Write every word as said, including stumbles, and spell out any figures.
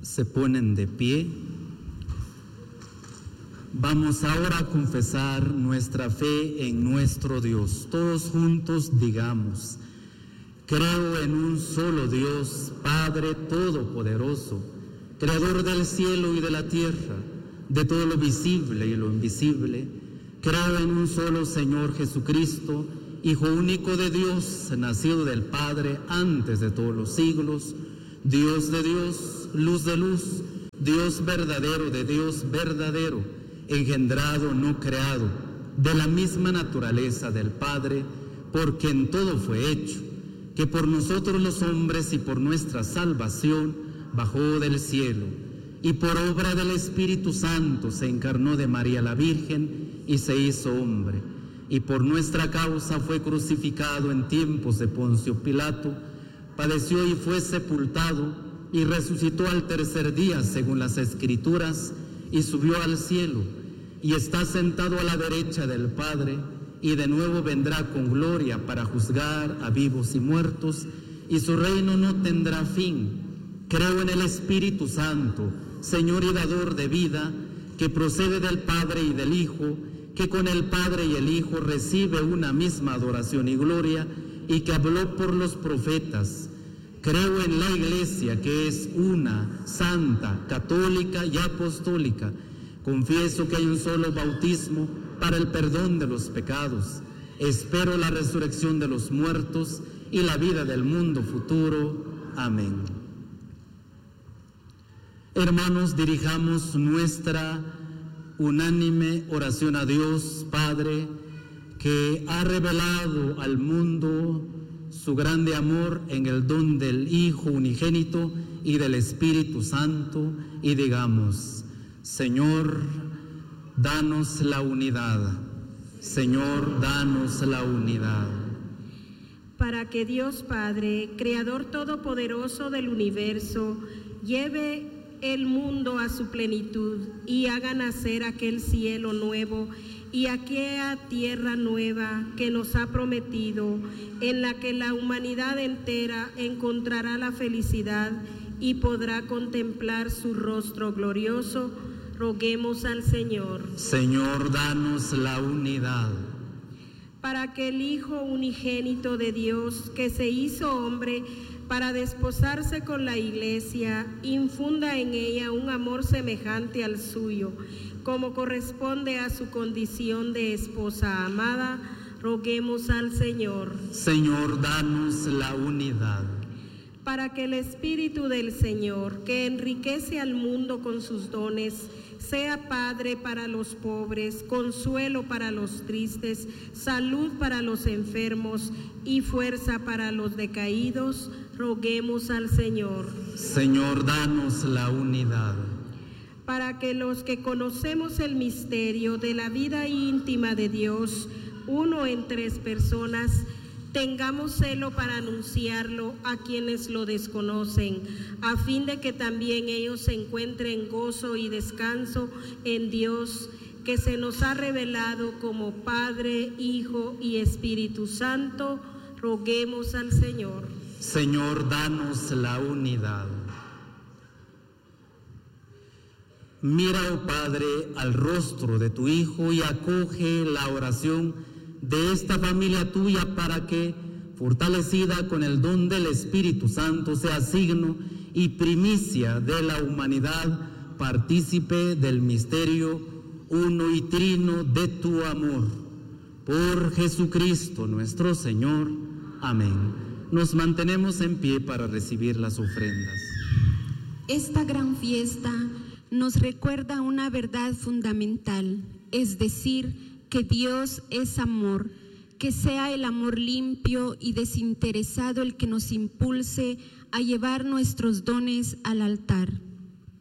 se ponen de pie. Vamos ahora a confesar nuestra fe en nuestro Dios. Todos juntos digamos: creo en un solo Dios, Padre Todopoderoso, Creador del cielo y de la tierra, de todo lo visible y lo invisible. Creo en un solo Señor Jesucristo, Hijo único de Dios, nacido del Padre antes de todos los siglos, Dios de Dios, luz de luz, Dios verdadero de Dios verdadero, engendrado, no creado, de la misma naturaleza del Padre, por quien todo fue hecho, que por nosotros los hombres y por nuestra salvación bajó del cielo, y por obra del Espíritu Santo se encarnó de María la Virgen y se hizo hombre, y por nuestra causa fue crucificado en tiempos de Poncio Pilato, padeció y fue sepultado, y resucitó al tercer día según las Escrituras, y subió al cielo, y está sentado a la derecha del Padre, y de nuevo vendrá con gloria para juzgar a vivos y muertos, y su reino no tendrá fin. Creo en el Espíritu Santo, Señor y dador de vida, que procede del Padre y del Hijo, que con el Padre y el Hijo recibe una misma adoración y gloria, y que habló por los profetas. Creo en la Iglesia, que es una, santa, católica y apostólica. Confieso que hay un solo bautismo para el perdón de los pecados. Espero la resurrección de los muertos y la vida del mundo futuro. Amén. Hermanos, dirijamos nuestra unánime oración a Dios Padre, que ha revelado al mundo su grande amor en el don del Hijo unigénito y del Espíritu Santo, y digamos: Señor, danos la unidad. Señor, danos la unidad. Para que Dios Padre, Creador todopoderoso del universo, lleve el mundo a su plenitud y haga nacer aquel cielo nuevo y aquella tierra nueva que nos ha prometido, en la que la humanidad entera encontrará la felicidad y podrá contemplar su rostro glorioso, roguemos al Señor. Señor, danos la unidad. Para que el Hijo unigénito de Dios, que se hizo hombre para desposarse con la Iglesia, infunda en ella un amor semejante al suyo, como corresponde a su condición de esposa amada, roguemos al Señor. Señor, danos la unidad. Para que el Espíritu del Señor, que enriquece al mundo con sus dones, sea Padre para los pobres, consuelo para los tristes, salud para los enfermos y fuerza para los decaídos, roguemos al Señor. Señor, danos la unidad. Para que los que conocemos el misterio de la vida íntima de Dios, uno en tres personas, tengamos celo para anunciarlo a quienes lo desconocen, a fin de que también ellos encuentren gozo y descanso en Dios, que se nos ha revelado como Padre, Hijo y Espíritu Santo. Roguemos al Señor. Señor, danos la unidad. Mira, oh Padre, al rostro de tu Hijo y acoge la oración de esta familia tuya, para que, fortalecida con el don del Espíritu Santo, sea signo y primicia de la humanidad, partícipe del misterio uno y trino de tu amor. Por Jesucristo nuestro Señor. Amén. Nos mantenemos en pie para recibir las ofrendas. Esta gran fiesta nos recuerda una verdad fundamental, es decir, que Dios es amor, que sea el amor limpio y desinteresado el que nos impulse a llevar nuestros dones al altar.